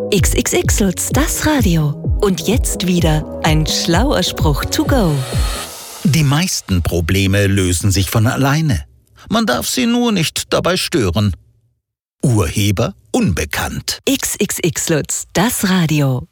XXX Lutz, das Radio. Und jetzt wieder ein schlauer Spruch to go. Die meisten Probleme lösen sich von alleine. Man darf sie nur nicht dabei stören. Urheber unbekannt. XXX Lutz, das Radio.